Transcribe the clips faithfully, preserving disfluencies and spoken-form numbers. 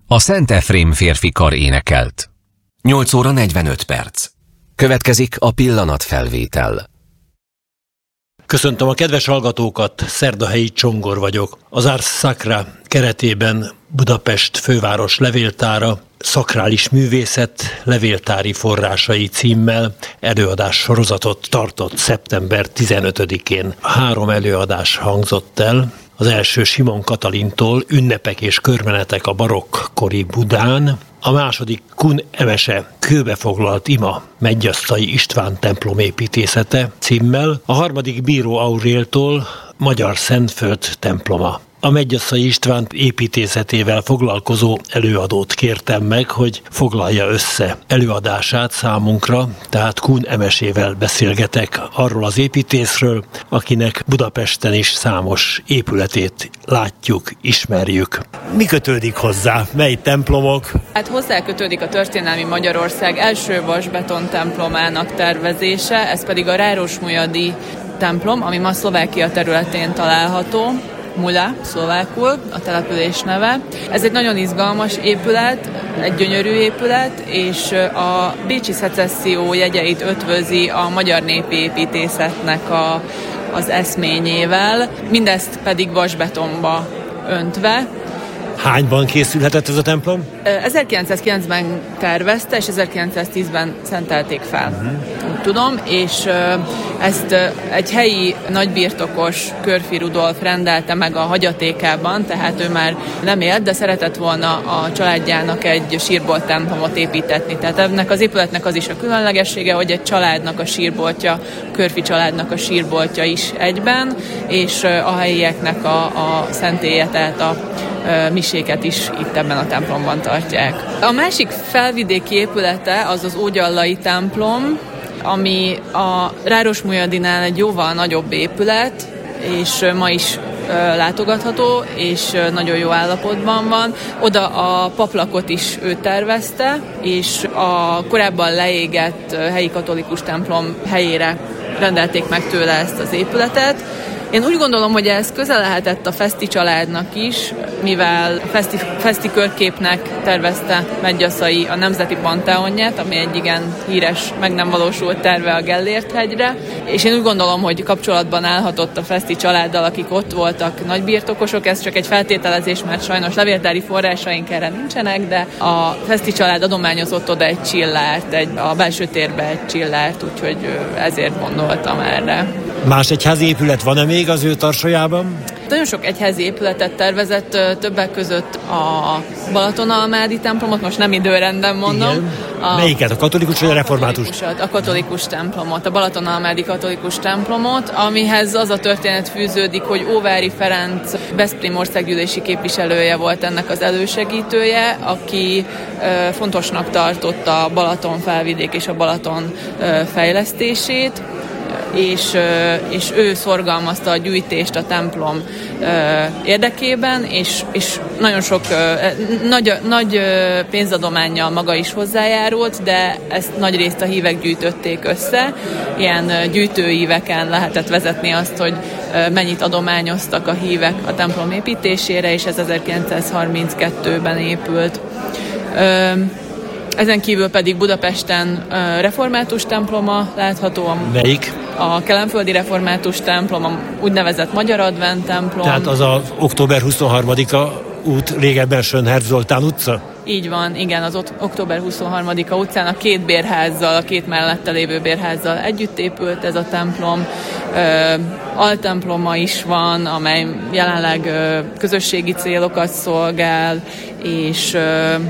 a Szent Efrém férfi kar énekelt. nyolc óra negyvenöt perc. Következik a pillanatfelvétel. Köszöntöm a kedves hallgatókat, Szerdahelyi Csongor vagyok. Az Ars Sacra keretében Budapest főváros levéltára Szakrális művészet levéltári forrásai címmel előadás sorozatot tartott szeptember tizenötödikén. Három előadás hangzott el. Az első Simon Katalintól Ünnepek és körmenetek a barokkori Budán, a második Kun Emese Kőbefoglalt ima Medgyaszay István templom építészete címmel, a harmadik Bíró Auréltól Magyar Szentföld temploma. A Medgyaszay István építészetével foglalkozó előadót kértem meg, hogy foglalja össze előadását számunkra, tehát Kun Emesével beszélgetek arról az építészről, akinek Budapesten is számos épületét látjuk, ismerjük. Mi kötődik hozzá? Mely templomok? Hát hozzá kötődik a történelmi Magyarország első vasbeton templomának tervezése, ez pedig a Rárosmujadi templom, ami ma Szlovákia területén található. Mula, szlovákul, a település neve. Ez egy nagyon izgalmas épület, egy gyönyörű épület, és a bécsi szecesszió jegyeit ötvözi a magyar népi építészetnek a, az eszményével, mindezt pedig vasbetonba öntve. Hányban készülhetett ez a templom? ezerkilencszázkilencben tervezte, és ezerkilencszáztízben szentelték fel, uh-huh. úgy tudom, és ezt egy helyi nagybirtokos, Körfi Rudolf rendelte meg a hagyatékában, tehát ő már nem élt, de szeretett volna a családjának egy sírbolt templomot építetni. Tehát ennek az épületnek az is a különlegessége, hogy egy családnak a sírboltja, Körfi családnak a sírboltja is egyben, és a helyieknek a, a szentélye, tehát a miséket is itt ebben a templomban tartják. A másik felvidéki épülete az az Ógyallai templom, ami a Rárosmujadinál egy jóval nagyobb épület, és ma is látogatható, és nagyon jó állapotban van. Oda a paplakot is ő tervezte, és a korábban leégett helyi katolikus templom helyére rendelték meg tőle ezt az épületet. Én úgy gondolom, hogy ez közel lehetett a Feszti családnak is, mivel a Feszti, Feszti körképnek tervezte Medgyaszay a Nemzeti Panteonját, ami egy igen híres, meg nem valósult terve a Gellért-hegyre, és én úgy gondolom, hogy kapcsolatban állhatott a Feszti családdal, akik ott voltak nagybirtokosok, ez csak egy feltételezés, mert sajnos levéltári forrásaink erre nincsenek, de a Feszti család adományozott oda egy csillárt, egy, a belső térbe egy csillárt, úgyhogy ezért gondoltam erre. Más egyházi épület van-e még az ő tarsajában? Nagyon sok egyházi épületet tervezett, többek között a Balatonalmádi templomot, most nem időrendben mondom. Igen. A Melyiket? A katolikus vagy a református? A katolikus templomot, a Balatonalmádi katolikus templomot, amihez az a történet fűződik, hogy Óváry Ferenc Veszprém országgyűlési képviselője volt ennek az elősegítője, aki fontosnak tartotta a Balaton felvidék és a Balaton fejlesztését, És, és ő szorgalmazta a gyűjtést a templom érdekében, és, és nagyon sok nagy, nagy pénzadománnyal maga is hozzájárult, de ezt nagy részt a hívek gyűjtötték össze. Ilyen gyűjtőíveken lehetett vezetni azt, hogy mennyit adományoztak a hívek a templom építésére, és ez ezerkilencszázharminckettőben épült. Ezen kívül pedig Budapesten református temploma látható. Melyik? A kelenföldi református templom, a úgynevezett Magyar Advent templom. Tehát az a október huszonharmadika út, régebben Schönherz Zoltán utca? Így van, igen, az október huszonharmadika utcán a két bérházzal, a két mellette lévő bérházzal együtt épült ez a templom. Altemploma is van, amely jelenleg közösségi célokat szolgál, és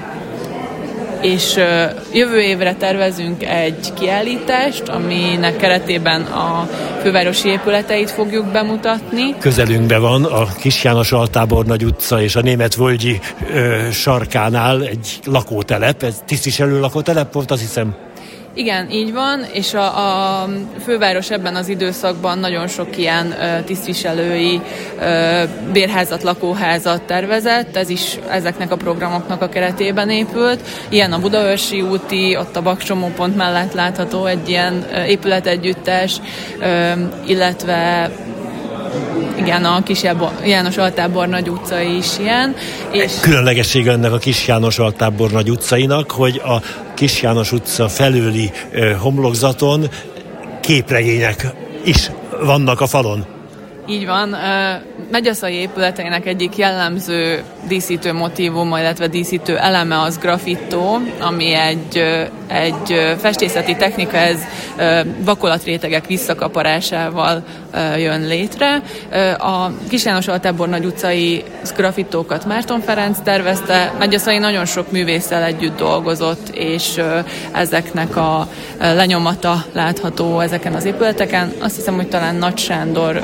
és jövő évre tervezünk egy kiállítást, aminek keretében a fővárosi épületeit fogjuk bemutatni. Közelünkben van a Kis János Altábor Nagy utca és a Németvölgyi ö, sarkánál egy lakótelep, ez tisztviselő lakótelep volt, azt hiszem. Igen, így van, és a, a főváros ebben az időszakban nagyon sok ilyen ö, tisztviselői ö, bérházat, lakóházat tervezett, ez is ezeknek a programoknak a keretében épült. Ilyen a Budaörsi úti, ott a Bakcsomópont mellett látható egy ilyen ö, épületegyüttes, ö, illetve Igen, a Kis János Altábornagy utca is ilyen. És különlegessége ennek a Kis János Altábornagy utcainak, hogy a Kis János utca felőli ö, homlokzaton képregények is vannak a falon. Így van. Megyaszai épületeinek egyik jellemző díszítő motívuma, illetve díszítő eleme az graffitó, ami egy, egy festészeti technika, ez vakolatrétegek visszakaparásával jön létre. A Kis János Altábornagy utcai graffitókat Márton Ferenc tervezte, Megyaszai nagyon sok művésszel együtt dolgozott, és ezeknek a lenyomata látható ezeken az épületeken. Azt hiszem, hogy talán Nagy Sándor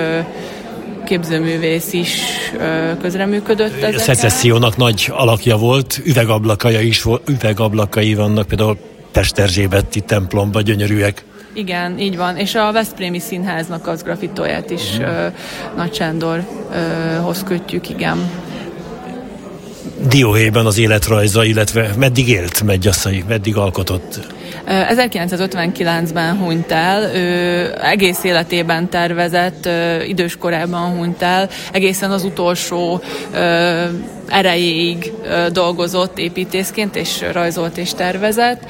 képzőművész is közreműködött ezeken. A szecessziónak nagy alakja volt, üvegablakai is, üvegablakai vannak, például Pesterzsébeti templomban gyönyörűek. Igen, így van, és a Veszprémi Színháznak az graffitóját is mm. uh, Nagy Sándorhoz kötjük, igen. Dióhéjban az életrajza, illetve meddig élt Megyaszai, meddig alkotott? ezerkilencszázötvenkilencben hunyt el, ő egész életében tervezett, idős korában hunyt el, egészen az utolsó erejéig dolgozott építészként, és rajzolt és tervezett.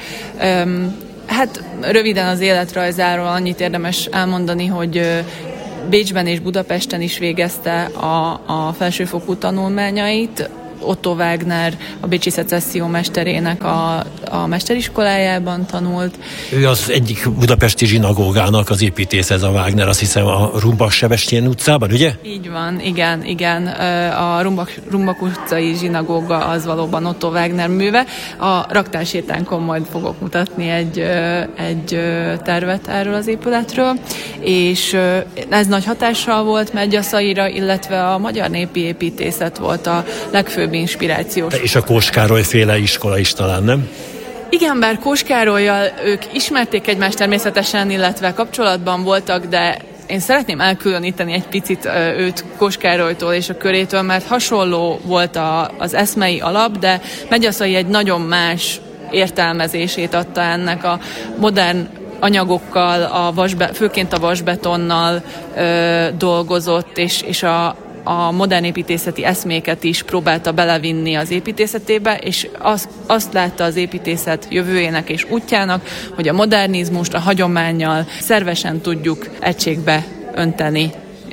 Hát röviden az életrajzáról annyit érdemes elmondani, hogy Bécsben és Budapesten is végezte a, a felsőfokú tanulmányait. Otto Wagner, a bécsi szecesszió mesterének a, a mesteriskolájában tanult. Ő az egyik budapesti zsinagógának az építész, ez a Wagner, azt hiszem a Rumbach-Sebestyén utcában, ugye? Így van, igen, igen. A Rumbach, Rumbach utcai zsinagóga az valóban Otto Wagner műve. A raktársétánkon majd fogok mutatni egy, egy tervet erről az épületről, és ez nagy hatással volt Megyaszaira, illetve a magyar népi építészet volt a legfőbb inspirációs. És a Kós Károly féle iskola is talán, nem? Igen, bár Kós Károllyal ők ismerték egymást természetesen, illetve kapcsolatban voltak, de én szeretném elkülöníteni egy picit őt Kós Károlytól és a körétől, mert hasonló volt a, az eszmei alap, de Megyaszai egy nagyon más értelmezését adta ennek, a modern anyagokkal, a vasbe, főként a vasbetonnal ö, dolgozott, és, és a a modern építészeti eszméket is próbálta belevinni az építészetébe, és az, azt látta az építészet jövőjének és útjának, hogy a modernizmust a hagyománnyal szervesen tudjuk egységbe önteni,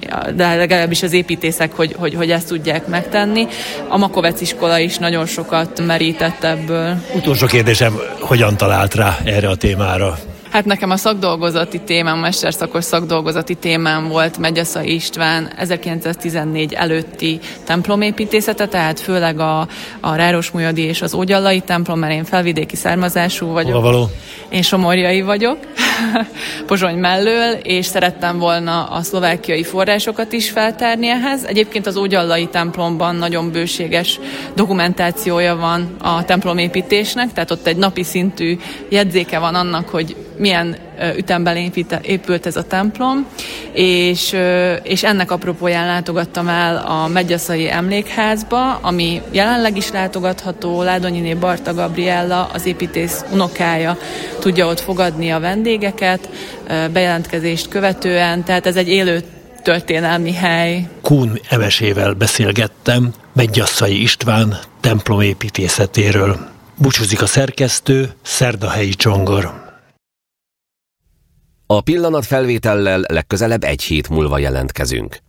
de legalábbis az építészek, hogy, hogy, hogy ezt tudják megtenni. A Makovec iskola is nagyon sokat merített ebből. Utolsó kérdésem, hogyan talált rá erre a témára? Hát nekem a szakdolgozati témám, mesterszakos szakdolgozati témám volt Megyaszai István ezerkilencszáztizennégy előtti templomépítészete, tehát főleg a, a Rárosmunyadi és az Ógyallai templom, mert én felvidéki származású vagyok. Hova való? Én somorjai vagyok, Pozsony mellől, és szerettem volna a szlovákiai forrásokat is feltárni ehhez. Egyébként az Ógyallai templomban nagyon bőséges dokumentációja van a templomépítésnek, tehát ott egy napi szintű jegyzéke van annak, hogy milyen ütemben épült ez a templom, és, és ennek apropóján látogattam el a Megyaszai Emlékházba, ami jelenleg is látogatható. Ládonyiné Barta Gabriella, az építész unokája tudja ott fogadni a vendégeket, bejelentkezést követően, tehát ez egy élő történelmi hely. Kuhn Emesével beszélgettem Megyaszai István templomépítészetéről. Búcsúzik a szerkesztő, Szerdahelyi Csongor. A pillanat felvétellel legközelebb egy hét múlva jelentkezünk.